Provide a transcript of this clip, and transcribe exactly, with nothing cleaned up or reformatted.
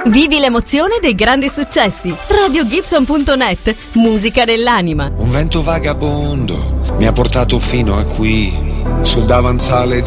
Vivi l'emozione dei grandi successi. radio gibson punto net, musica dell'anima. Un vento vagabondo mi ha portato fino a qui, sul davanzale di